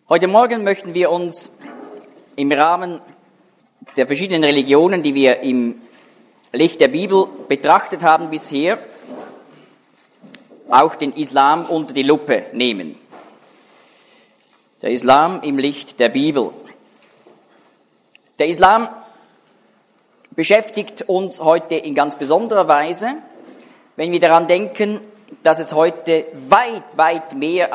Heute Morgen möchten wir uns im Rahmen der verschiedenen Religionen, die wir im Licht der Bibel betrachtet haben bisher, auch den Islam unter die Lupe nehmen. Der Islam im Licht der Bibel. Der Islam beschäftigt uns heute in ganz besonderer Weise, wenn wir daran denken, dass es heute weit mehr